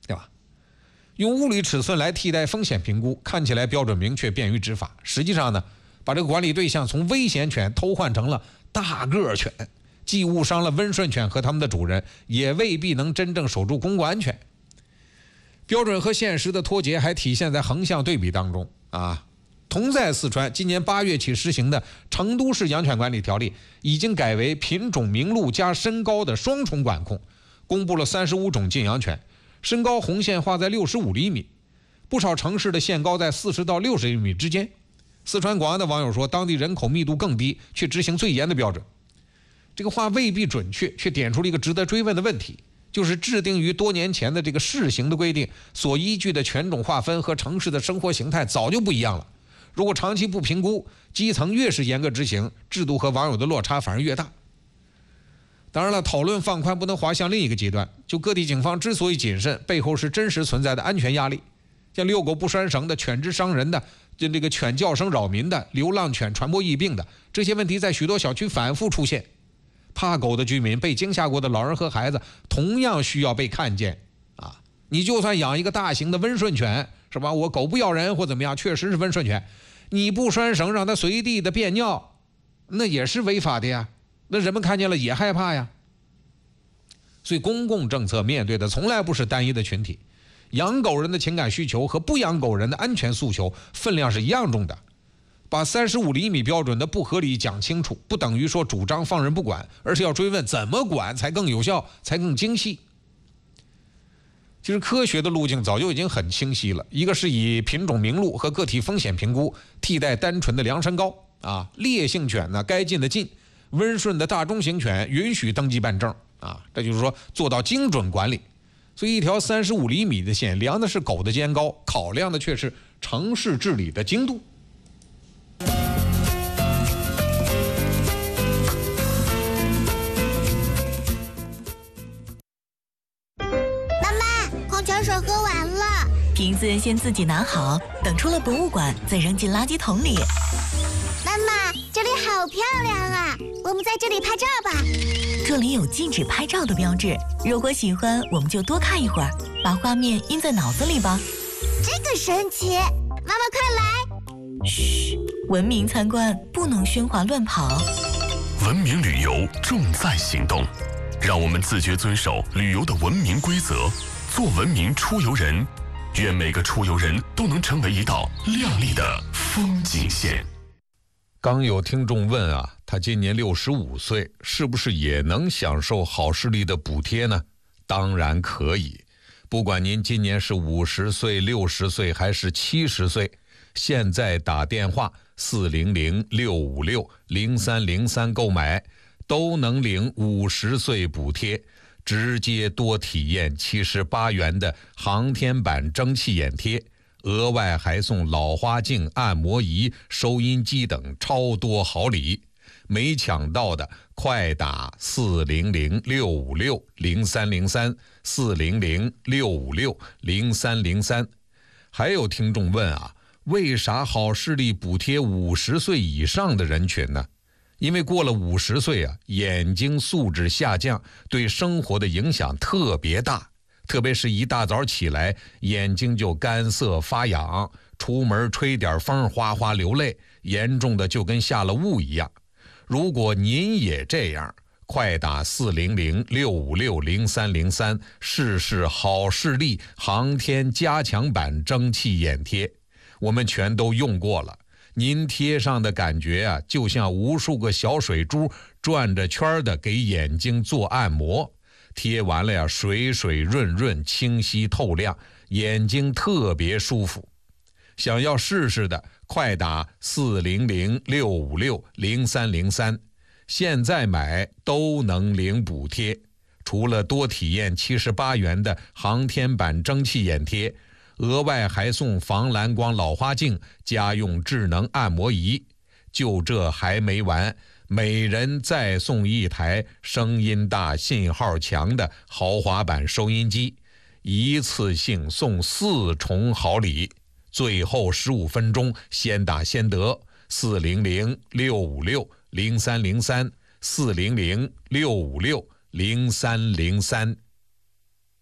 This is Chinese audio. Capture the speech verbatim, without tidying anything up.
对吧？用物理尺寸来替代风险评估，看起来标准明确，便于执法。实际上呢，把这个管理对象从危险犬偷换成了大个犬，既误伤了温顺犬和他们的主人，也未必能真正守住公共安全。标准和现实的脱节还体现在横向对比当中啊。同在四川，今年八月起实行的成都市养犬管理条例已经改为品种名录加身高的双重管控，公布了三十五种禁养犬，身高红线画在六十五厘米，不少城市的限高在四十到六十厘米之间。四川广安的网友说，当地人口密度更低，却执行最严的标准。这个话未必准确，却点出了一个值得追问的问题，就是制定于多年前的这个试行的规定所依据的犬种划分和城市的生活形态早就不一样了。如果长期不评估，基层越是严格执行，制度和网友的落差反而越大。当然了，讨论放宽不能滑向另一个极端，就各地警方之所以谨慎，背后是真实存在的安全压力。像遛狗不拴绳的、犬只伤人的、就这个犬叫声扰民的、流浪犬传播疫病的，这些问题在许多小区反复出现。怕狗的居民、被惊吓过的老人和孩子，同样需要被看见啊！你就算养一个大型的温顺犬，是吧？我狗不咬人或怎么样，确实是温顺犬，你不拴绳让它随地的便尿，那也是违法的呀。那人们看见了也害怕呀。所以公共政策面对的从来不是单一的群体，养狗人的情感需求和不养狗人的安全诉求分量是一样重的。把三十五厘米标准的不合理讲清楚，不等于说主张放任不管，而是要追问怎么管才更有效，才更精细。其实科学的路径早就已经很清晰了，一个是以品种名录和个体风险评估替代单纯的量身高啊，烈性犬呢该禁的禁，温顺的大中型犬允许登记办证啊，这就是说做到精准管理。所以一条三十五厘米的线量的是狗的肩高，考量的却是城市治理的精度。 水喝完了， 瓶子先自己拿好，等出了博物馆再扔进垃圾桶里。 妈妈，这里好漂亮啊，我们在这里拍照吧。 这里有禁止拍照的标志，如果喜欢我们就多看一会儿，把画面印在脑子里吧。 这个神奇，妈妈快来。 嘘，文明参观不能喧哗乱跑。 文明旅游重在行动，让我们自觉遵守旅游的文明规则，做文明出游人。愿每个出游人都能成为一道亮丽的风景线。 刚有听众问啊，他今年六十五岁，是不是也能享受好视力的补贴呢？当然可以，不管您今年是五十岁、六十岁还是七十岁，现在打电话四零零六五六零三零三购买，都能领五十岁补贴，直接多体验七十八元的航天版蒸汽眼贴，额外还送老花镜、按摩仪、收音机等超多好礼。没抢到的快打四零零六五六零三零三 四零零六五六零三零三。还有听众问啊，为啥好视力补贴五十岁以上的人群呢？因为过了五十岁啊，眼睛素质下降，对生活的影响特别大，特别是一大早起来，眼睛就干涩发痒，出门吹点风哗哗流泪，严重的就跟下了雾一样。如果您也这样，快打四零零六五六零三零三试试好视力航天加强版蒸汽眼贴，我们全都用过了。您贴上的感觉啊，就像无数个小水珠转着圈的给眼睛做按摩，贴完了呀，水水润润，清晰透亮，眼睛特别舒服。想要试试的，快打四零零六五六零三零三，现在买都能领补贴。除了多体验七十八元的航天版蒸汽眼贴，额外还送防蓝光老花镜、家用智能按摩仪。就这还没完，每人再送一台声音大、信号强的豪华版收音机，一次性送四重好礼。最后十五分钟先打先得，四零零六五六零三零三 四零零六五六零三零三。